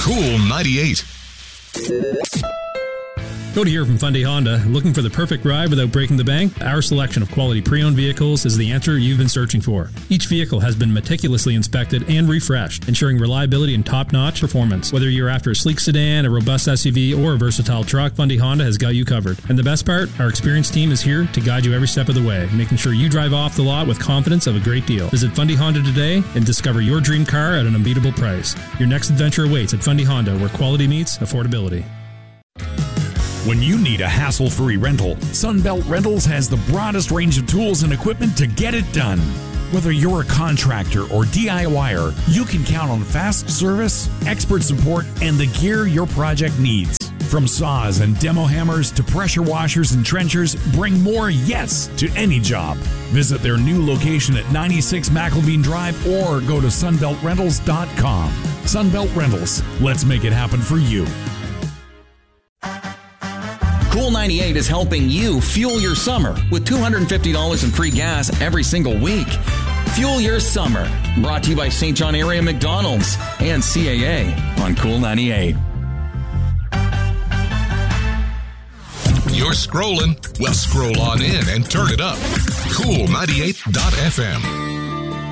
Cool 98. Cody here from Fundy Honda. Looking for the perfect ride without breaking the bank? Our selection of quality pre-owned vehicles is the answer you've been searching for. Each vehicle has been meticulously inspected and refreshed, ensuring reliability and top-notch performance. Whether you're after a sleek sedan, a robust SUV, or a versatile truck, Fundy Honda has got you covered. And the best part? Our experienced team is here to guide you every step of the way, making sure you drive off the lot with confidence of a great deal. Visit Fundy Honda today and discover your dream car at an unbeatable price. Your next adventure awaits at Fundy Honda, where quality meets affordability. When you need a hassle-free rental, Sunbelt Rentals has the broadest range of tools and equipment to get it done. Whether you're a contractor or DIYer, you can count on fast service, expert support, and the gear your project needs. From saws and demo hammers to pressure washers and trenchers, bring more yes to any job. Visit their new location at 96 McElveen Drive or go to sunbeltrentals.com. Sunbelt Rentals. Let's make it happen for you. Cool 98 is helping you fuel your summer with $250 in free gas every single week. Fuel your summer. Brought to you by St. John Area McDonald's and CAA on Cool 98. You're scrolling? Well, scroll on in and turn it up. Cool 98.fm.